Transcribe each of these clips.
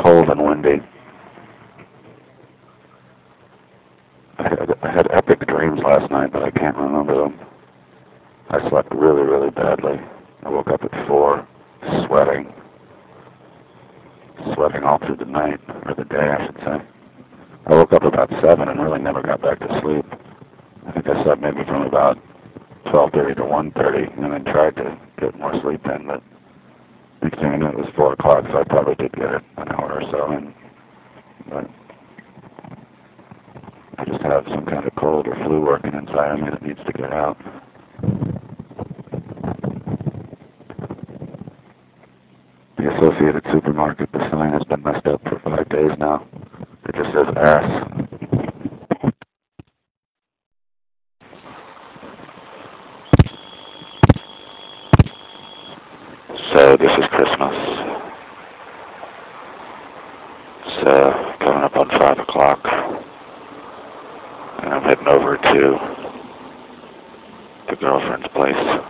cold and windy. I had epic dreams last night, but I can't remember them. I slept really, really badly. I woke up at 4, sweating all through the night, or the day, I should say. I woke up about 7 and really never got back to sleep. I think I slept maybe from about 12:30 to 1:30, and then tried to get more sleep in, but next thing I knew it was 4 o'clock, so I probably did get it an hour or so in. But I just have some kind of cold or flu working inside of me that needs to get out. The Associated Supermarket, the sign has been messed up for 5 days now. It just says ass. So this is Christmas. It's coming up on 5 o'clock. And I'm heading over to the girlfriend's place.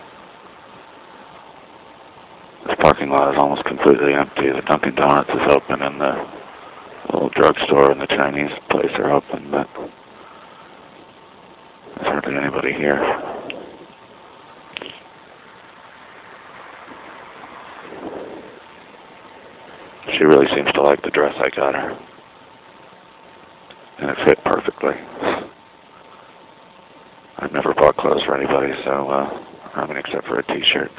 This parking lot is almost completely empty. The Dunkin' Donuts is open and the little drugstore and the Chinese place are open, but there's hardly anybody here. She really seems to like the dress I got her, and it fit perfectly. I've never bought clothes for anybody, so except for a t-shirt.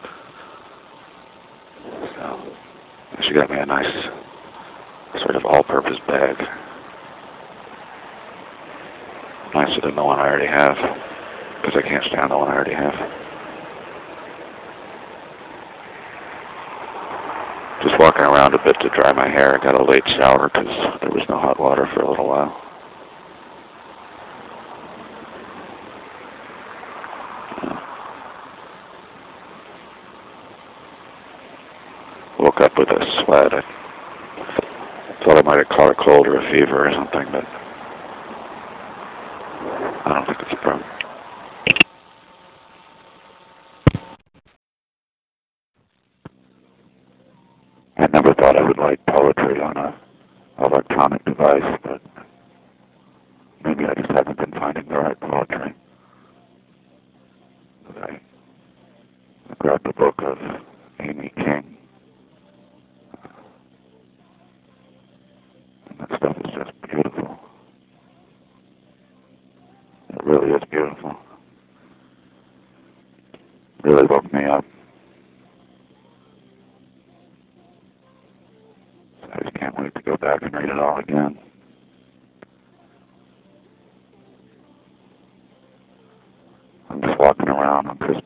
So she got me a nice sort of all-purpose bag, nicer than the one I already have, because I can't stand the one I already have. Just walking around a bit to dry my hair. I got a late shower because there was no hot water for a little while. Woke up with a sweat. I thought I might have caught a cold or a fever or something, but I don't think it's a problem. I never thought I would like poetry on a electronic device, but maybe I just haven't been finding the right poetry. But I grabbed a book of Amy King. And that stuff is just beautiful. It really is beautiful. Really woke me up. I just can't wait to go back and read it all again. I'm just walking around on Christmas